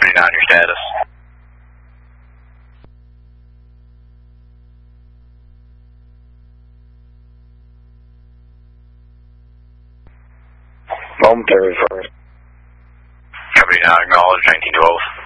Company 9, your status. Momentary first. Company 9, acknowledge 1912.